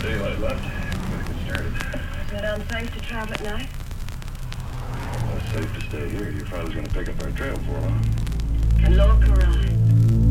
daylight left. Better get started. Is it unsafe to travel at night? Well, it's safe to stay here. Your father's gonna pick up our trail for a while. Can look around.